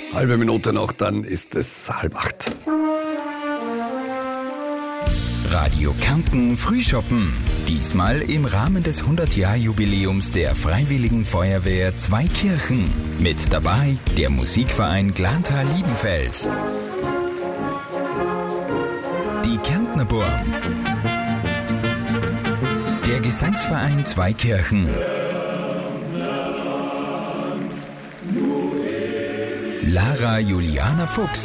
Halbe Minute noch, dann ist es 7:30. Radio Kärnten Frühschoppen. Diesmal im Rahmen des 100-Jahr-Jubiläums der Freiwilligen Feuerwehr Zweikirchen. Mit dabei der Musikverein Glantal-Liebenfels, die Kärntner Burm, der Gesangsverein Zweikirchen, Lara Juliana Fuchs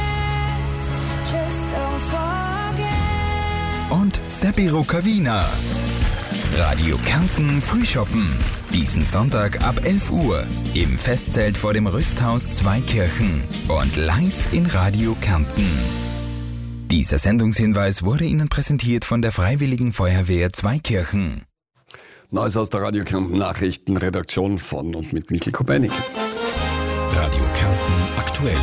und Seppi Rukavina. Radio Kärnten Frühschoppen. Diesen Sonntag ab 11 Uhr im Festzelt vor dem Rüsthaus Zweikirchen und live in Radio Kärnten. Dieser Sendungshinweis wurde Ihnen präsentiert von der Freiwilligen Feuerwehr Zweikirchen. Neues aus der Radio Kärnten Nachrichtenredaktion von und mit Michael Kopenik. Radio Kärnten aktuell.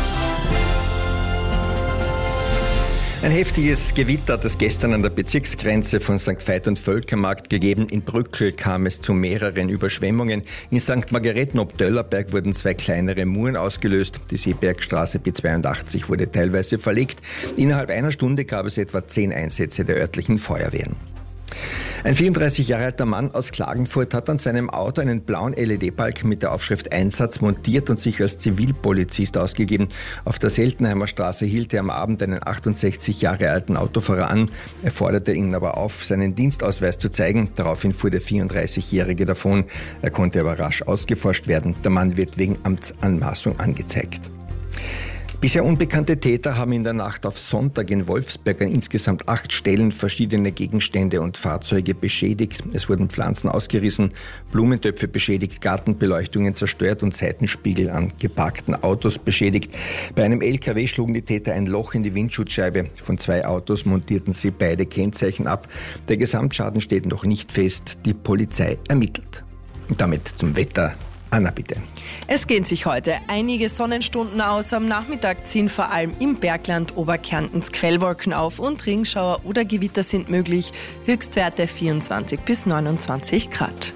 Ein heftiges Gewitter hat es gestern an der Bezirksgrenze von St. Veit und Völkermarkt gegeben. In Brückl kam es zu mehreren Überschwemmungen. In St. Margareten ob Döllerberg wurden 2 kleinere Muren ausgelöst. Die Seebergstraße B82 wurde teilweise verlegt. Innerhalb einer Stunde gab es etwa 10 Einsätze der örtlichen Feuerwehren. Ein 34 Jahre alter Mann aus Klagenfurt hat an seinem Auto einen blauen LED-Balken mit der Aufschrift Einsatz montiert und sich als Zivilpolizist ausgegeben. Auf der Seltenheimer Straße hielt er am Abend einen 68 Jahre alten Autofahrer an. Er forderte ihn aber auf, seinen Dienstausweis zu zeigen. Daraufhin fuhr der 34-Jährige davon. Er konnte aber rasch ausgeforscht werden. Der Mann wird wegen Amtsanmaßung angezeigt. Bisher unbekannte Täter haben in der Nacht auf Sonntag in Wolfsberg an insgesamt 8 Stellen verschiedene Gegenstände und Fahrzeuge beschädigt. Es wurden Pflanzen ausgerissen, Blumentöpfe beschädigt, Gartenbeleuchtungen zerstört und Seitenspiegel an geparkten Autos beschädigt. Bei einem LKW schlugen die Täter ein Loch in die Windschutzscheibe. Von 2 Autos montierten sie beide Kennzeichen ab. Der Gesamtschaden steht noch nicht fest. Die Polizei ermittelt. Und damit zum Wetter. Anna, bitte. Es gehen sich heute einige Sonnenstunden aus. Am Nachmittag ziehen vor allem im Bergland Oberkärntens Quellwolken auf und Regenschauer oder Gewitter sind möglich. Höchstwerte 24 bis 29 Grad.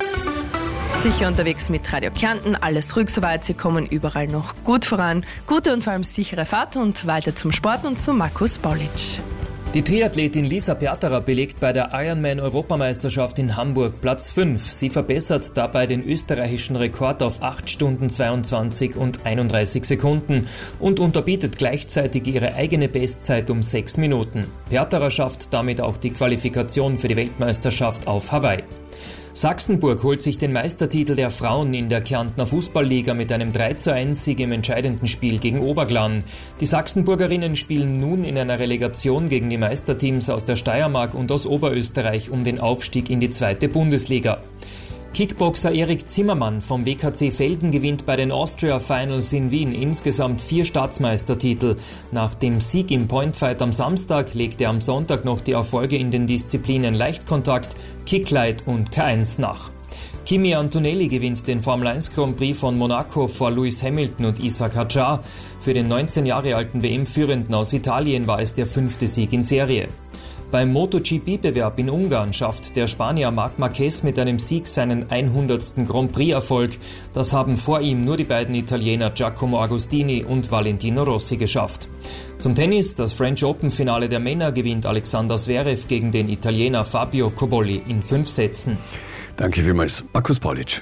Sicher unterwegs mit Radio Kärnten, alles ruhig soweit, Sie kommen überall noch gut voran. Gute und vor allem sichere Fahrt und weiter zum Sport und zu Markus Paulitsch. Die Triathletin Lisa Piatara belegt bei der Ironman-Europameisterschaft in Hamburg Platz 5. Sie verbessert dabei den österreichischen Rekord auf 8 Stunden 22 und 31 Sekunden und unterbietet gleichzeitig ihre eigene Bestzeit um 6 Minuten. Piatara schafft damit auch die Qualifikation für die Weltmeisterschaft auf Hawaii. Sachsenburg holt sich den Meistertitel der Frauen in der Kärntner Fußballliga mit einem 3:1-Sieg im entscheidenden Spiel gegen Oberglan. Die Sachsenburgerinnen spielen nun in einer Relegation gegen die Meisterteams aus der Steiermark und aus Oberösterreich um den Aufstieg in die 2. Bundesliga. Kickboxer Erik Zimmermann vom WKC Velden gewinnt bei den Austria Finals in Wien insgesamt 4 Staatsmeistertitel. Nach dem Sieg im Pointfight am Samstag legt er am Sonntag noch die Erfolge in den Disziplinen Leichtkontakt, Kicklight und K1 nach. Kimi Antonelli gewinnt den Formel 1 Grand Prix von Monaco vor Lewis Hamilton und Ishak Hadjar. Für den 19 Jahre alten WM-Führenden aus Italien war es der 5. Sieg in Serie. Beim MotoGP-Bewerb in Ungarn schafft der Spanier Marc Marquez mit einem Sieg seinen 100. Grand Prix-Erfolg. Das haben vor ihm nur die beiden Italiener Giacomo Agostini und Valentino Rossi geschafft. Zum Tennis, das French Open-Finale der Männer gewinnt Alexander Zverev gegen den Italiener Fabio Cobolli in 5 Sätzen. Danke vielmals, Markus Paulitsch.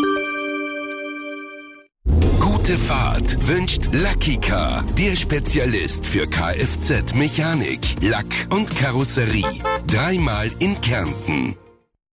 Gute Fahrt wünscht Lucky Car, der Spezialist für Kfz-Mechanik, Lack und Karosserie. 3-mal in Kärnten.